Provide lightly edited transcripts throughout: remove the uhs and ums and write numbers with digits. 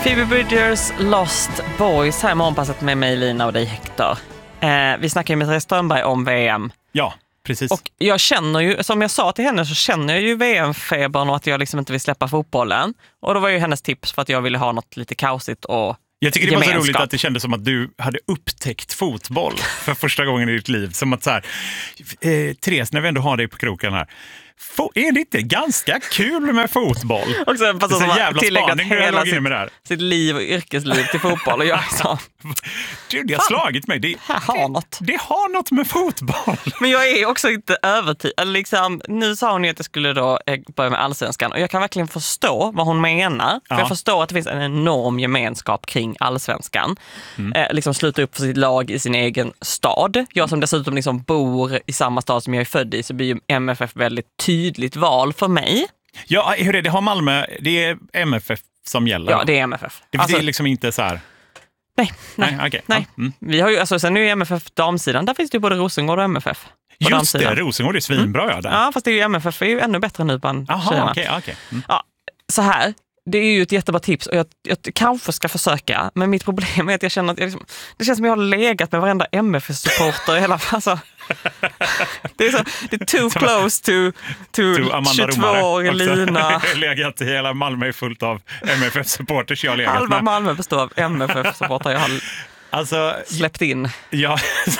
Phoebe Bridgers Lost Boys här i morgonpasset med mig, Lina, och dig, Hector. Vi snackar ju med Therese Strömberg om VM. Ja, precis. Och jag känner ju, som jag sa till henne, så känner jag ju VM-febern och att jag liksom inte vill släppa fotbollen. Och då var ju hennes tips för att jag ville ha något lite kaosigt och jag tycker det gemenskap. var så roligt att det kändes som att du hade upptäckt fotboll för första gången i ditt liv. Som att så här, Therese, när vi ändå har dig på kroken här, är det inte ganska kul med fotboll? Och sen fast det är som så jävla tilläggat hela sitt liv och yrkesliv till fotboll. Och jag liksom, det har slagit mig. Det har något med fotboll. Men jag är också inte övertygad. Liksom, nu sa hon ju att jag skulle då börja med Allsvenskan. Och jag kan verkligen förstå vad hon menar. För jag förstår att det finns en enorm gemenskap kring Allsvenskan. Liksom sluta upp för sitt lag i sin egen stad. Jag som dessutom liksom bor i samma stad som jag är född i, så blir ju MFF väldigt tydligt val för mig. Ja, hur är det? Har Malmö, det är MFF som gäller? Ja, det är MFF. Det är liksom inte så här... Nej. Okay. Nej. Vi har ju, alltså, sen är ju MFF damsidan, där finns det ju både Rosengård och MFF. Just damsidan. det, Rosengård är svinbra. Ja, fast det är ju MFF är ju ännu bättre nu bland tjejerna. Okej. Ja, så här. Det är ju ett jättebra tips och jag kanske ska försöka. Men mitt problem är att jag känner att det känns som jag har legat med varenda MFF-supporter i hela... Alltså, det är too close to 22-årig Lina. Jag har legat i hela Malmö är fullt av MFF-supporters. Halva Malmö består av MFF-supporter jag har släppt in. Ja,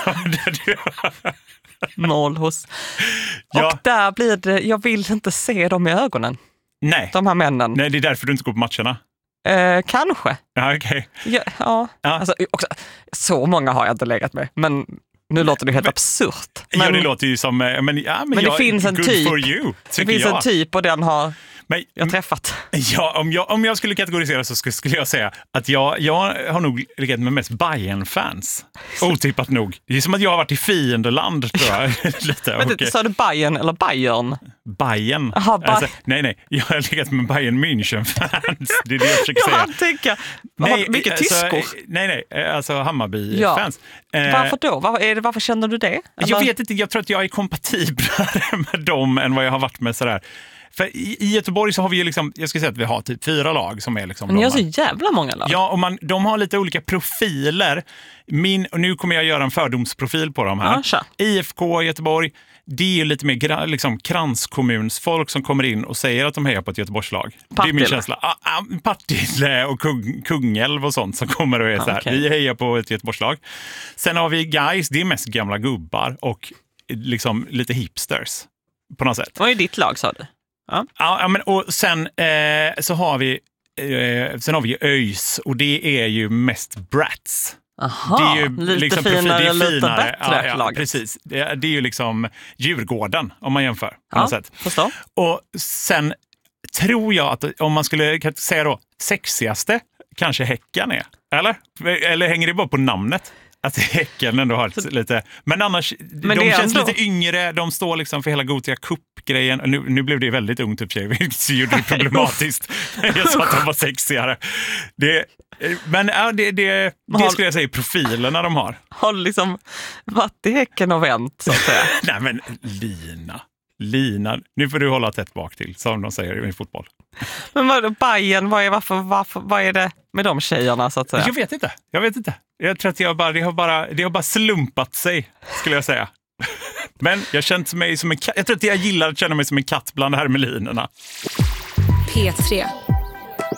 mål hos. Och där blir det, jag vill inte se dem i ögonen. Nej. De här männen. Nej, det är därför du inte går på matcherna. Kanske. Ja, okej. Ja. Alltså, också, så många har jag inte legat med. Men nu låter det helt absurt. Men det låter ju som... Men det finns en typ. For you, det finns en typ och den har jag träffat. Ja, om jag skulle kategorisera så skulle jag säga att jag har nog legat med mest Bayern-fans. Otippat nog. Det är som att jag har varit i fiendeland, tror jag. Lite. Men sa du Bayern eller Bayern? Bayern. Aha, nej. Jag har legat med Bayern München-fans. Det är det jag försöker säga. Jag tänker, mycket tyskor. Nej, alltså Hammarby-fans. Varför då? Varför känner du det? Eller? Jag vet inte, jag tror att jag är kompatiblare med dem än vad jag har varit med sådär. För i Göteborg så har vi ju liksom, jag ska säga att vi har typ 4 lag som är liksom... Men ni har så jävla många lag. Ja, och de har lite olika profiler. Och nu kommer jag göra en fördomsprofil på dem här. IFK Göteborg, det är ju lite mer liksom kranskommunsfolk som kommer in och säger att de hejar på ett Göteborgslag. Det är min känsla. Partille och Kungälv och sånt som kommer och är så här. Vi hejar på ett Göteborgslag. Sen har vi Guys, det är mest gamla gubbar och liksom lite hipsters på något sätt. Vad är ditt lag, sa du? Ja, men och sen så har vi ÖIS och det är ju mest brats. Aha, det är ju lite liksom finare, lite bättre. Ja, precis. Det är ju liksom Djurgården om man jämför på något sätt. Förstå. Och sen tror jag att om man skulle säga då sexigaste kanske Häcken är. Eller hänger det bara på namnet? Att Häcken ändå har lite... Men annars, de känns ändå lite yngre. De står liksom för hela Gothia Cup-grejen. Nu blev det väldigt ungt upp sig, vilket gjorde det problematiskt. Jag sa att de var sexigare. Det skulle jag säga är profilerna de har. Har liksom varit i Häcken och vänt, så att säga. Nej, men Lina, nu får du hålla tätt bak till, som de säger i fotboll. Men Bayern, vad är det med de tjejerna, så att säga? Jag vet inte. Jag tror att det har bara slumpat sig, skulle jag säga. Men jag känner mig som en katt. Jag tror att jag gillar att känna mig som en katt bland hermelinerna. P3.